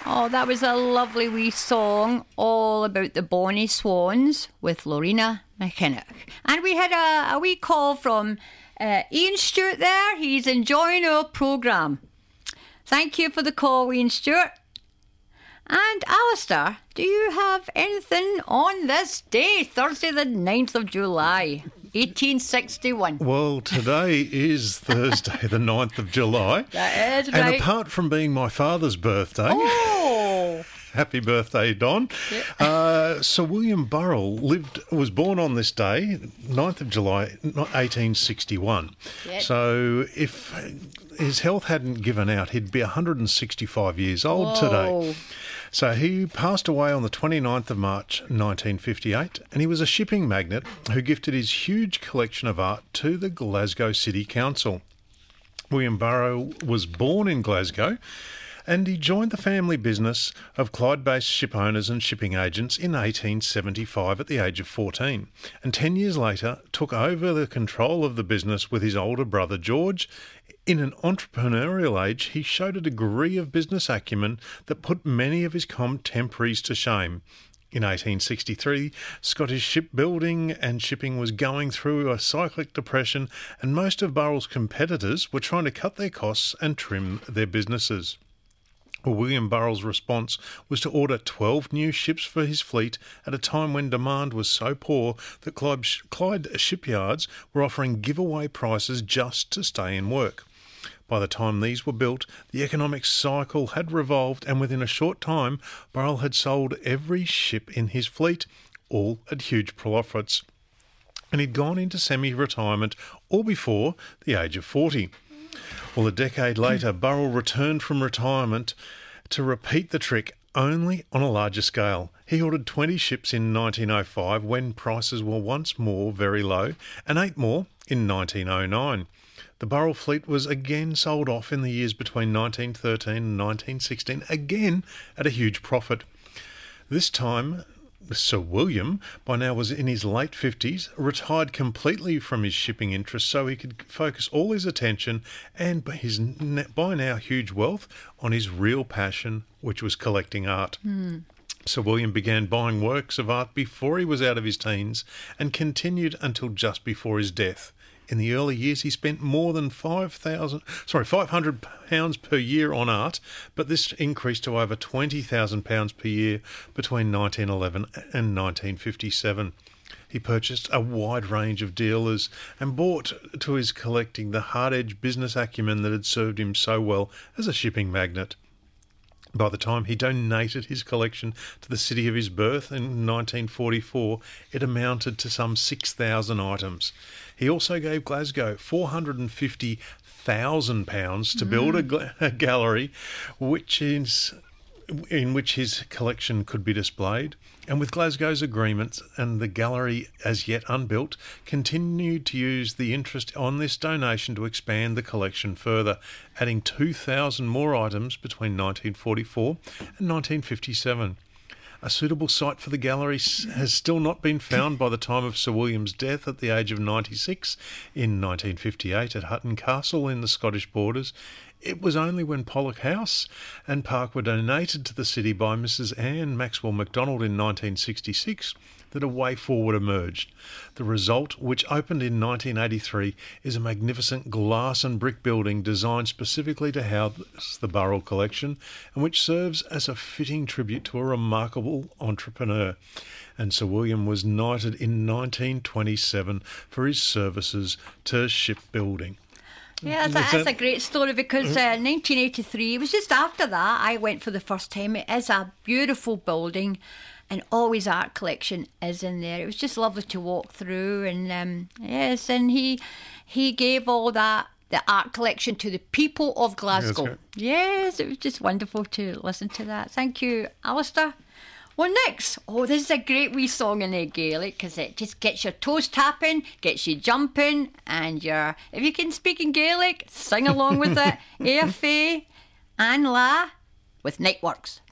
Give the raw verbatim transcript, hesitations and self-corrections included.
Oh, that was a lovely wee song all about the Bonnie Swans with Lorena McKinnock. And we had a, a wee call from uh, Ian Stewart there. He's enjoying our programme. Thank you for the call, Ian Stewart. And Alistair, do you have anything on this day, Thursday the ninth of July, eighteen sixty-one? Well, today is Thursday the ninth of July. That is and right. And apart from being my father's birthday... Oh! Happy birthday, Don. Yep. Uh, Sir William Burrell lived, was born on this day, ninth of July, eighteen sixty-one. Yep. So if his health hadn't given out, he'd be one hundred sixty-five years old Whoa. today. So he passed away on the twenty-ninth of March, nineteen fifty-eight, and he was a shipping magnate who gifted his huge collection of art to the Glasgow City Council. William Burrell was born in Glasgow, and he joined the family business of Clyde-based ship owners and shipping agents in eighteen seventy-five at the age of fourteen, and ten years later took over the control of the business with his older brother George. In an entrepreneurial age, he showed a degree of business acumen that put many of his contemporaries to shame. In eighteen sixty-three, Scottish shipbuilding and shipping was going through a cyclic depression, and most of Burrell's competitors were trying to cut their costs and trim their businesses. Well, William Burrell's response was to order twelve new ships for his fleet at a time when demand was so poor that Clyde, Clyde shipyards were offering giveaway prices just to stay in work. By the time these were built, the economic cycle had revolved, and within a short time, Burrell had sold every ship in his fleet, all at huge profits. And he'd gone into semi-retirement all before the age of forty. Well, a decade later, Burrell returned from retirement to repeat the trick, only on a larger scale. He ordered twenty ships in nineteen oh five when prices were once more very low, and eight more in nineteen oh nine. The Burrell fleet was again sold off in the years between nineteen thirteen and nineteen sixteen, again at a huge profit. This time, Sir William, by now was in his late fifties, retired completely from his shipping interests so he could focus all his attention and his by now huge wealth on his real passion, which was collecting art. Mm. Sir William began buying works of art before he was out of his teens and continued until just before his death. In the early years, he spent more than five thousand, sorry, five hundred pounds per year on art, but this increased to over twenty thousand pounds per year between nineteen eleven and nineteen fifty-seven. He purchased a wide range of dealers and brought to his collecting the hard-edged business acumen that had served him so well as a shipping magnate. By the time he donated his collection to the city of his birth in nineteen forty-four, it amounted to some six thousand items. He also gave Glasgow four hundred fifty thousand pounds to build a, gl- a gallery which is, in which his collection could be displayed. And with Glasgow's agreements and the gallery as yet unbuilt, continued to use the interest on this donation to expand the collection further, adding two thousand more items between nineteen forty-four and nineteen fifty-seven. A suitable site for the gallery has still not been found by the time of Sir William's death at the age of ninety-six in nineteen fifty-eight at Hutton Castle in the Scottish borders. It was only when Pollock House and Park were donated to the city by Missus Anne Maxwell MacDonald in nineteen sixty-six that a way forward emerged. The result, which opened in nineteen eighty-three, is a magnificent glass and brick building designed specifically to house the Burrell collection and which serves as a fitting tribute to a remarkable entrepreneur. And Sir William was knighted in nineteen twenty-seven for his services to shipbuilding. Yeah, that's, a, that's a great story because uh, nineteen eighty-three, it was just after that I went for the first time. It is a beautiful building and all his art collection is in there. It was just lovely to walk through and um, yes, and he he gave all that, the art collection to the people of Glasgow. Yes, it was just wonderful to listen to that. Thank you, Alistair. Well, next, oh, this is a great wee song in the Gaelic because it just gets your toes tapping, gets you jumping, and you're, if you can speak in Gaelic, sing along with it. A F A and La with Nightworks.